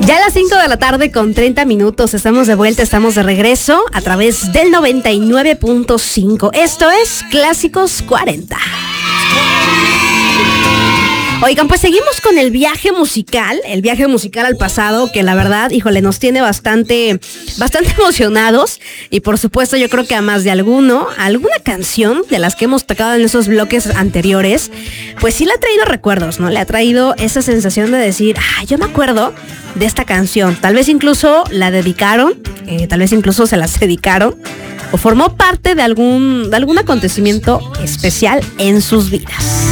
Ya a las 5 de la tarde con 30 minutos estamos de vuelta, estamos de regreso a través del 99.5. Esto es Clásicos 40. Oigan, pues seguimos con el viaje musical al pasado, que la verdad, híjole, nos tiene bastante emocionados. Y por supuesto, yo creo que a más de alguna canción de las que hemos tocado en esos bloques anteriores, pues sí le ha traído recuerdos, ¿no? Le ha traído esa sensación de decir, yo me acuerdo de esta canción. Tal vez incluso la dedicaron, tal vez incluso se las dedicaron, o formó parte de algún acontecimiento especial en sus vidas.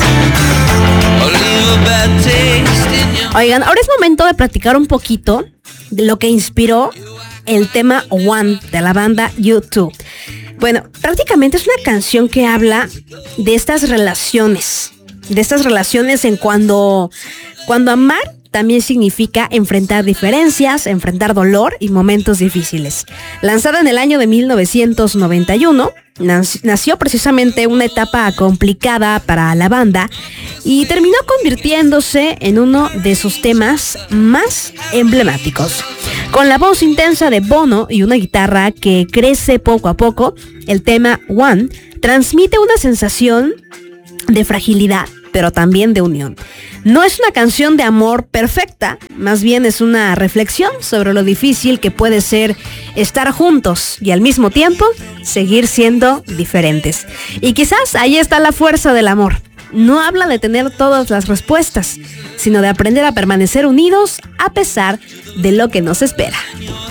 Oigan, ahora es momento de platicar un poquito de lo que inspiró el tema One de la banda U2. Bueno, prácticamente es una canción que habla de estas relaciones en cuando amar también significa enfrentar diferencias, enfrentar dolor y momentos difíciles. Lanzada en el año de 1991, nació precisamente una etapa complicada para la banda y terminó convirtiéndose en uno de sus temas más emblemáticos. Con la voz intensa de Bono y una guitarra que crece poco a poco, el tema One transmite una sensación de fragilidad, pero también de unión. No es una canción de amor perfecta, más bien es una reflexión sobre lo difícil que puede ser estar juntos y al mismo tiempo seguir siendo diferentes. Y quizás ahí está la fuerza del amor. No habla de tener todas las respuestas, sino de aprender a permanecer unidos a pesar de lo que nos espera.